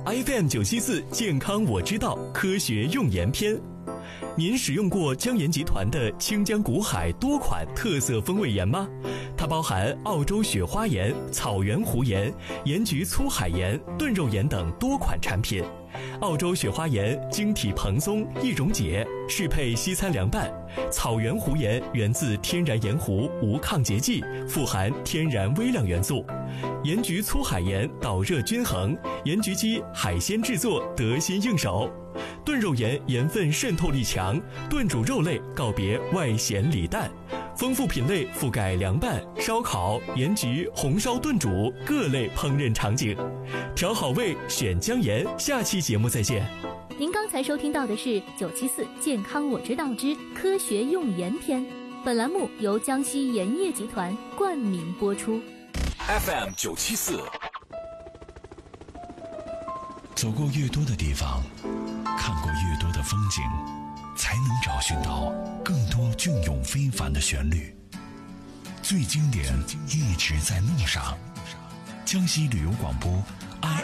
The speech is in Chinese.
FM974健康我知道，科学用盐篇。您使用过江盐集团的清江古海多款特色风味盐吗？它包含澳洲雪花盐、草原湖盐、盐焗粗海盐、炖肉盐等多款产品。澳洲雪花盐晶体蓬松易溶解，适配西餐凉拌。草原湖盐源自天然盐湖，无抗结剂，富含天然微量元素。盐焗粗海盐导热均衡，盐焗鸡海鲜制作得心应手。炖肉盐盐分渗透力强，炖煮肉类告别外咸里淡。丰富品类覆盖凉拌、烧烤、盐焗、红烧炖煮各类烹饪场景，调好味选江盐。下期节目再见。 您刚才收听到的是974健康我知道之科学用盐篇，本栏目由江西盐业集团冠名播出。 FM974。 走过越多的地方，看过越多的风景，才能找寻到更多隽永非凡的旋律。最经典一直在路上。江西旅游广播